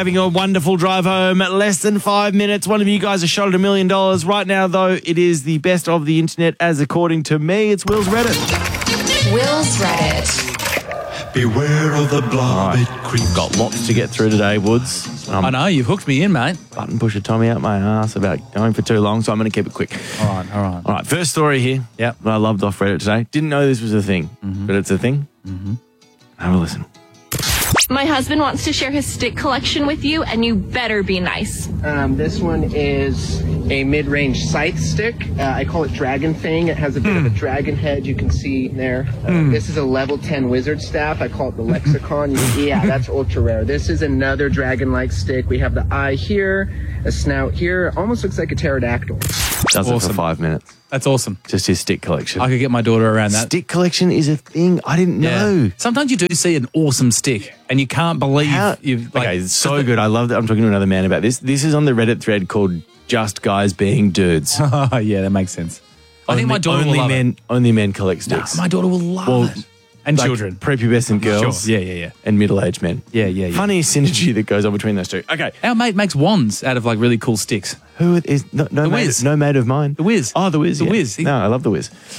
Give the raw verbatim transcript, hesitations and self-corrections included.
Having a wonderful drive home, less than five minutes. One of you guys has shot at a million dollars. Right now, though, it is the best of the internet, as according to me, it's Will's Reddit. Will's Reddit. Beware of the blob, Right. it creeps. Got lots to get through today, Woods. Um, I know, you've hooked me in, mate. Button pusher Tommy out my ass about going for too long, so I'm going to keep it quick. All right, all right. All right, first story here. Yep. That I loved off Reddit today. Didn't know this was a thing, but it's a thing. Mm-hmm. Have a listen. My husband wants to share his stick collection with you, and you better be nice. Um, this one is a mid-range scythe stick. Uh, I call it Dragon Fang. It has a bit of a dragon head you can see there. Uh, This is a level ten wizard staff. I call it the Lexicon. You- yeah, that's ultra rare. This is another dragon-like stick. We have the eye here, a snout here. Almost looks like a pterodactyl. Does it for Awesome. five minutes. That's awesome. Just his stick collection. I could get my daughter around that. Stick collection is a thing. I didn't Yeah. know. Sometimes you do see an awesome stick and you can't believe How- you've like, okay, it's so good. I love that. I'm talking to another man about this. This is on the Reddit thread called "Just Guys Being Dudes." Oh, yeah, that makes sense. I think my daughter only will love men, it. Only men collect Nah, sticks. my daughter will love Well, it. And Like children. prepubescent girls, Sure. Yeah, yeah, yeah. and middle-aged men. Yeah, yeah, yeah. Funny synergy that goes on between those two. Okay, Our mate makes wands out of like really cool sticks. who is no, no The mate, Wiz. no mate of mine? The Wiz. Oh, the Wiz. The yeah. Wiz. He- No, I love the Wiz.